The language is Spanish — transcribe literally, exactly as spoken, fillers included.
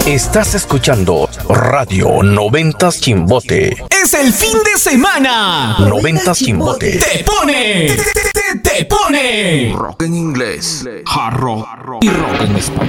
Estás escuchando Radio Noventas Chimbote. ¡Es el fin de semana! Noventas Chimbote. ¡Te pone! ¡Te, te, te pone! Rock en inglés, hard rock y rock en español.